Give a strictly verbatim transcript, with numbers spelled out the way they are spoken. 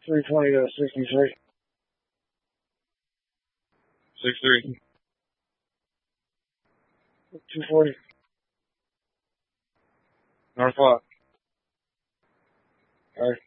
three twenty to sixty-three. six three. two forty. North lot. All right.